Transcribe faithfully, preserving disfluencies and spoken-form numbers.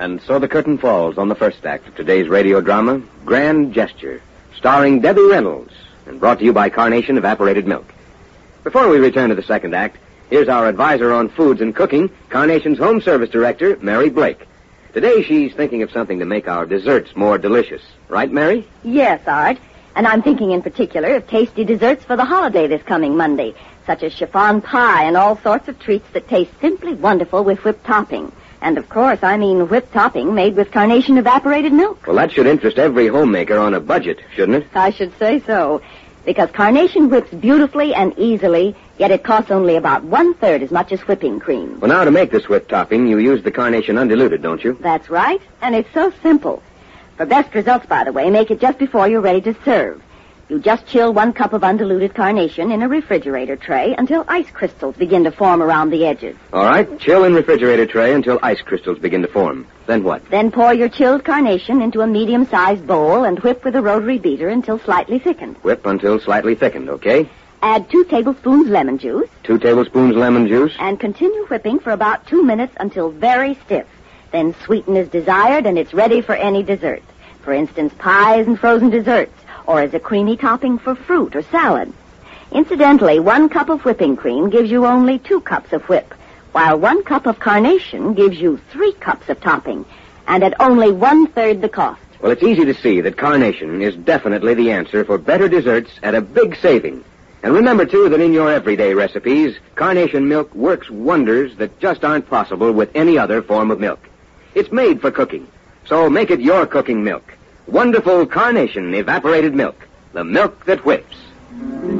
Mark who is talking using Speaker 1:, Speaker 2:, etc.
Speaker 1: And so the curtain falls on the first act of today's radio drama, Grand Gesture, starring Debbie Reynolds, and brought to you by Carnation Evaporated Milk. Before we return to the second act, here's our advisor on foods and cooking, Carnation's Home Service Director, Mary Blake. Today she's thinking of something to make our desserts more delicious. Right, Mary?
Speaker 2: Yes, Art. And I'm thinking in particular of tasty desserts for the holiday this coming Monday, such as chiffon pie and all sorts of treats that taste simply wonderful with whipped topping. And, of course, I mean whipped topping made with Carnation Evaporated Milk.
Speaker 1: Well, that should interest every homemaker on a budget, shouldn't it?
Speaker 2: I should say so. Because Carnation whips beautifully and easily, yet it costs only about one-third as much as whipping cream.
Speaker 1: Well, now, to make this whipped topping, you use the Carnation undiluted, don't you?
Speaker 2: That's right. And it's so simple. For best results, by the way, make it just before you're ready to serve. You just chill one cup of undiluted Carnation in a refrigerator tray until ice crystals begin to form around the edges.
Speaker 1: All right. Chill in refrigerator tray until ice crystals begin to form. Then what?
Speaker 2: Then pour your chilled Carnation into a medium-sized bowl and whip with a rotary beater until slightly thickened.
Speaker 1: Whip until slightly thickened, okay?
Speaker 2: Add two tablespoons lemon juice.
Speaker 1: Two tablespoons lemon juice.
Speaker 2: And continue whipping for about two minutes until very stiff. Then sweeten as desired and it's ready for any dessert. For instance, pies and frozen desserts, or as a creamy topping for fruit or salad. Incidentally, one cup of whipping cream gives you only two cups of whip, while one cup of Carnation gives you three cups of topping, and at only one-third the cost.
Speaker 1: Well, it's easy to see that Carnation is definitely the answer for better desserts at a big saving. And remember, too, that in your everyday recipes, Carnation milk works wonders that just aren't possible with any other form of milk. It's made for cooking, so make it your cooking milk. Wonderful Carnation Evaporated Milk, the milk that whips.